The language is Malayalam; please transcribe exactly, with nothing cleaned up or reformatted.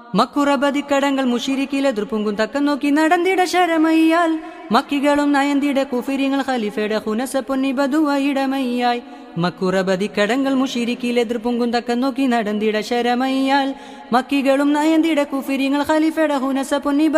മക്കുറബതി കടങ്ങൾ മുഷിരിക്കിൽ എതിർപ്പുങ്കും തക്കം നോക്കി നടന്നിട ശരമയ്യാൽ മക്കികളും നയന്തിട കുഫിരിങ്ങൾ ഖലീഫയുടെ ഹുനസ പൊന്നി ബദുവയിടമയ്യായി മക്കുറബതി കടങ്ങൾ മുഷിരിക്കിൽ എതിർപ്പുങ്കും തക്കം നോക്കി നടന്നിട ശരമയ്യാൽ മക്കികളും നയന്തിട കുഫിരിങ്ങൾ ഖലീഫയുടെ ഹുനസ പൊന്നി